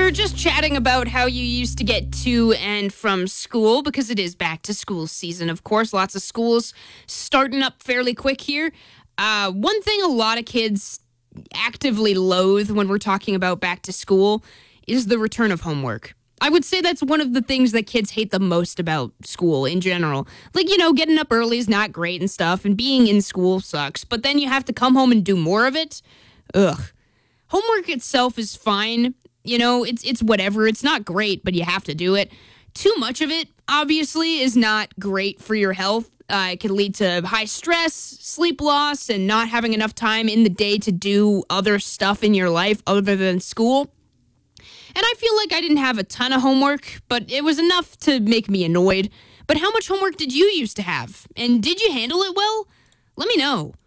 were just chatting about how you used to get to and from school because it is back to school season, of course. Lots of schools starting up fairly quick here. One thing a lot of kids actively loathe when we're talking about back to school is the return of homework. I would say that's one of the things that kids hate the most about school in general. Like, getting up early is not great and stuff, and being in school sucks, but then you have to come home and do more of it. Ugh. Homework itself is fine. It's whatever. It's not great, but you have to do it. Too much of it, obviously, is not great for your health. It can lead to high stress, sleep loss, and not having enough time in the day to do other stuff in your life other than school. And I feel like I didn't have a ton of homework, but it was enough to make me annoyed. But how much homework did you used to have? And did you handle it well? Let me know.